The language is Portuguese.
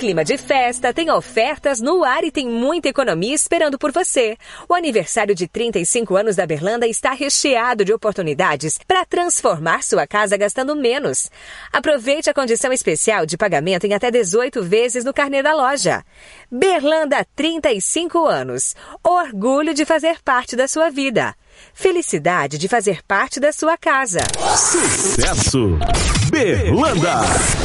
clima de festa, tem ofertas no ar e tem muita economia esperando por você. O aniversário de 35 anos da Berlanda está recheado de oportunidades para transformar sua casa gastando menos. Aproveite a condição especial de pagamento em até 18 vezes no carnê da loja. Berlanda, 35 anos. Orgulho de fazer parte da sua vida. Felicidade de fazer parte da sua casa. Sucesso! Berlanda.